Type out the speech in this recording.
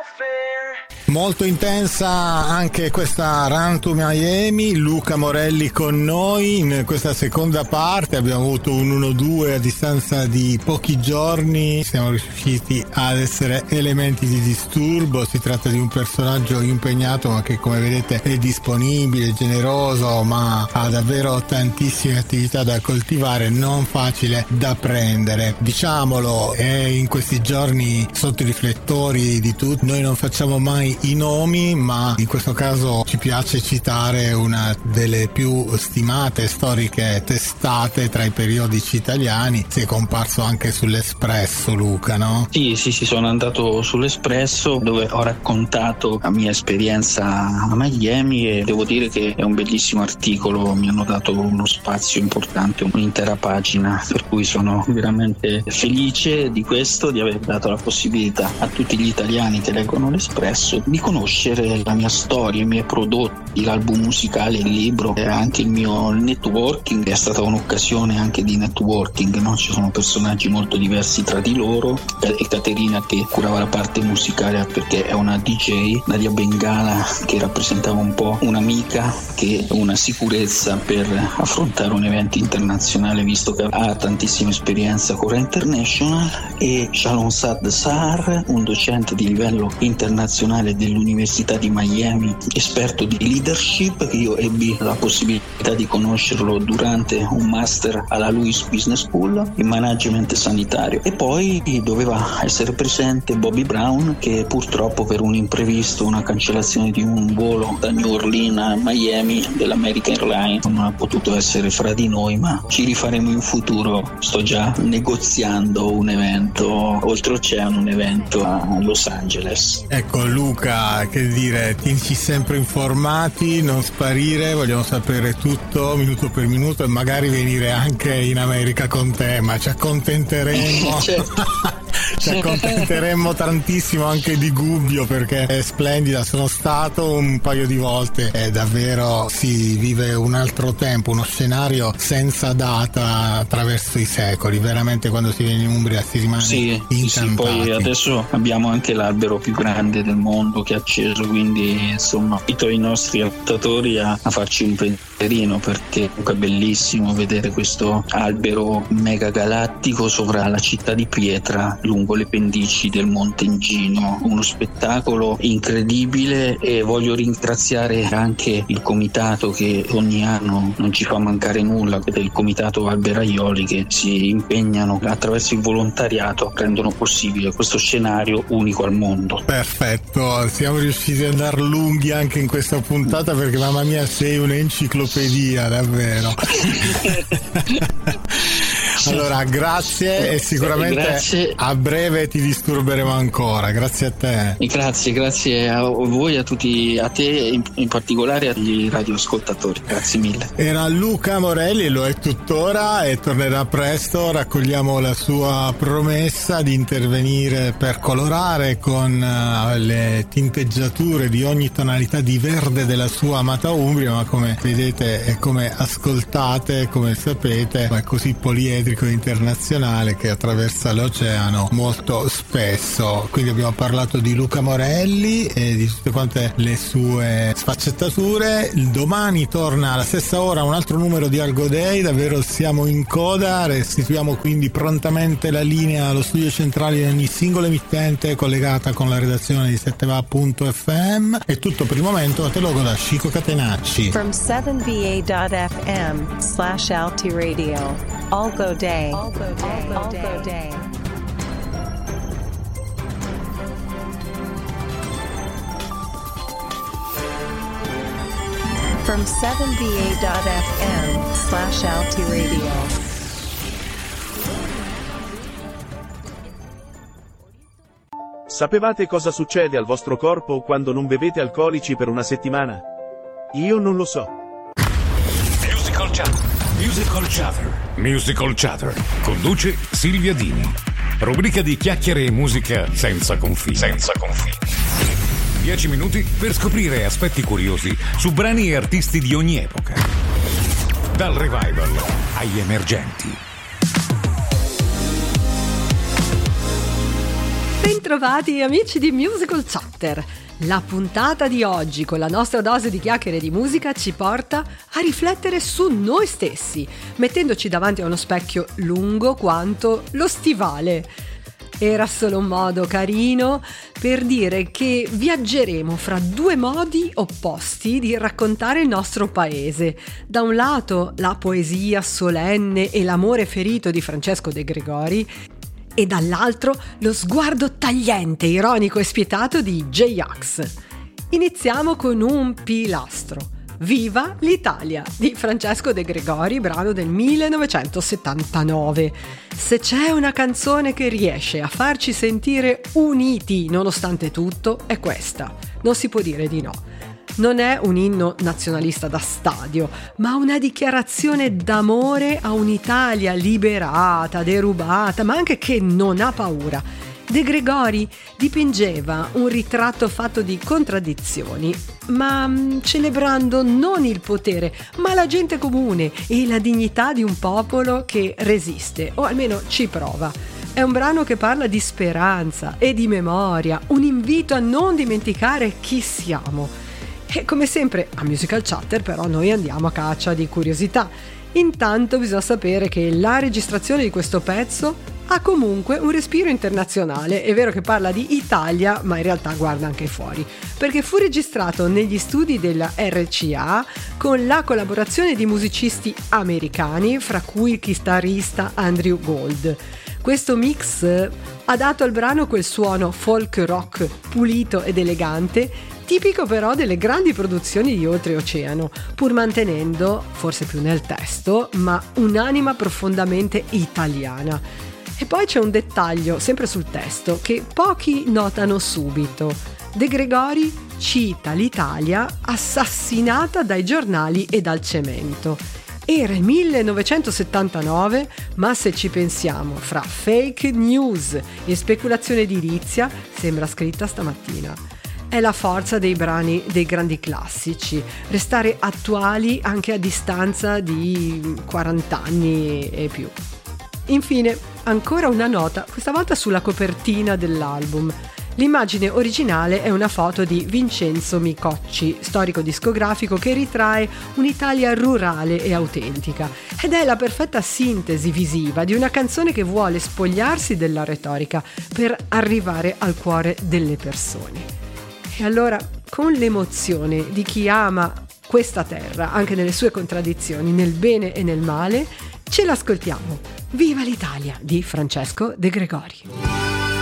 Molto intensa anche questa Run to Miami, Luca Morelli con noi in questa seconda parte. Abbiamo avuto un 1-2 a distanza di pochi giorni, siamo riusciti ad essere elementi di disturbo. Si tratta di un personaggio impegnato ma che, come vedete, è disponibile, generoso, ma ha davvero tantissime attività da coltivare, non facile da prendere, diciamolo. È in questi giorni sotto i riflettori di tutti. Noi non facciamo mai i nomi, ma in questo caso ci piace citare una delle più stimate storiche testate tra i periodici italiani. Si è comparso anche sull'Espresso, Luca, no? Sì, sono andato sull'Espresso dove ho raccontato la mia esperienza a Miami e devo dire che è un bellissimo articolo, mi hanno dato uno spazio importante, un'intera pagina, per cui sono veramente felice di questo, di aver dato la possibilità a tutti gli italiani che leggono l'Espresso di conoscere la mia storia, i miei prodotti, l'album musicale, il libro e anche il mio networking. È stata un'occasione anche di networking, no? Ci sono personaggi molto diversi tra di loro, e Caterina che curava la parte musicale perché è una DJ, Nadia Bengala che rappresentava un po' un'amica che una sicurezza per affrontare un evento internazionale visto che ha tantissima esperienza con Ra International, e Shalom Sad Sar, un docente di livello internazionale dell'Università di Miami, esperto di leadership, che io ebbi la possibilità di conoscerlo durante un master alla Lewis Business School in management sanitario. E poi doveva essere presente Bobby Brown, che purtroppo per un imprevisto, una cancellazione di un volo da New Orleans a Miami dell'American Airlines, non ha potuto essere fra di noi, ma ci rifaremo in futuro. Sto già negoziando un evento oltreoceano, un evento a Los Angeles. Ecco Luca, che dire, tienici sempre informati, non sparire, vogliamo sapere tutto minuto per minuto e magari venire anche in America con te, ma ci accontenteremo. Ci accontenteremmo tantissimo anche di Gubbio, perché è splendida, sono stato un paio di volte e davvero si vive un altro tempo, uno scenario senza data attraverso i secoli. Veramente quando si viene in Umbria si rimane incantati. Poi adesso abbiamo anche l'albero più grande del mondo che è acceso, quindi insomma invito i nostri ascoltatori a farci un pensierino, perché è bellissimo vedere questo albero mega galattico sopra la città di Pietra, lungo le pendici del Monte Ingino, uno spettacolo incredibile. E voglio ringraziare anche il comitato che ogni anno non ci fa mancare nulla, del comitato Alberaioli, che si impegnano attraverso il volontariato, rendono possibile questo scenario unico al mondo. Perfetto, siamo riusciti ad andare lunghi anche in questa puntata, perché mamma mia sei un'enciclopedia davvero. Allora grazie e sicuramente a breve ti disturberemo ancora. Grazie a te. Grazie a voi, a tutti, a te in particolare, agli radioascoltatori. Grazie mille. Era Luca Morelli, lo è tuttora e tornerà presto. Raccogliamo la sua promessa di intervenire per colorare con le tinteggiature di ogni tonalità di verde della sua amata Umbria, ma come vedete e come ascoltate, come sapete, è così poliedrico internazionale che attraversa l'oceano molto spesso. Quindi abbiamo parlato di Luca Morelli e di tutte quante le sue sfaccettature. Domani torna alla stessa ora un altro numero di Algo Day, davvero siamo in coda. Restituiamo quindi prontamente la linea allo studio centrale di ogni singola emittente collegata con la redazione di 7va.fm. È tutto per il momento, a te logo da Chico Catenacci. From 7va.fm/Alti Radio. Algo Day. Algo Day. Algo Day. From 7va.fm/Alti Radio. Sapevate cosa succede al vostro corpo quando non bevete alcolici per una settimana? Io non lo so. Musical Chatter. Musical Chatter. Musical Chatter. Conduce Silvia Dini. Rubrica di chiacchiere e musica senza confini. 10 minuti per scoprire aspetti curiosi su brani e artisti di ogni epoca. Dal revival agli emergenti. Bentrovati amici di Musical Chatter. La puntata di oggi con la nostra dose di chiacchiere di musica ci porta a riflettere su noi stessi, mettendoci davanti a uno specchio lungo quanto lo stivale. Era solo un modo carino per dire che viaggeremo fra due modi opposti di raccontare il nostro paese. Da un lato la poesia solenne e l'amore ferito di Francesco De Gregori, e dall'altro lo sguardo tagliente, ironico e spietato di J-Ax. Iniziamo con un pilastro. Viva l'Italia di Francesco De Gregori, brano del 1979. Se c'è una canzone che riesce a farci sentire uniti nonostante tutto, è questa. Non si può dire di no. Non è un inno nazionalista da stadio, ma una dichiarazione d'amore a un'Italia liberata, derubata, ma anche che non ha paura. De Gregori dipingeva un ritratto fatto di contraddizioni, ma celebrando non il potere, ma la gente comune e la dignità di un popolo che resiste, o almeno ci prova. È un brano che parla di speranza e di memoria, un invito a non dimenticare chi siamo. E come sempre a Musical Chatter però noi andiamo a caccia di curiosità. Intanto bisogna sapere che la registrazione di questo pezzo ha comunque un respiro internazionale. È vero che parla di Italia, ma in realtà guarda anche fuori, perché fu registrato negli studi della RCA con la collaborazione di musicisti americani, fra cui il chitarrista Andrew Gold. Questo mix ha dato al brano quel suono folk rock pulito ed elegante, tipico però delle grandi produzioni di oltreoceano, pur mantenendo, forse più nel testo, ma un'anima profondamente italiana. E poi c'è un dettaglio, sempre sul testo, che pochi notano subito. De Gregori cita l'Italia assassinata dai giornali e dal cemento. Era il 1979, ma se ci pensiamo, fra fake news e speculazione edilizia, sembra scritta stamattina. È la forza dei brani dei grandi classici, restare attuali anche a distanza di 40 anni e più. Infine, ancora una nota, questa volta sulla copertina dell'album. L'immagine originale è una foto di Vincenzo Micocci, storico discografico che ritrae un'Italia rurale e autentica, ed è la perfetta sintesi visiva di una canzone che vuole spogliarsi della retorica per arrivare al cuore delle persone. E allora, con l'emozione di chi ama questa terra, anche nelle sue contraddizioni, nel bene e nel male, ce l'ascoltiamo. Viva l'Italia di Francesco De Gregori.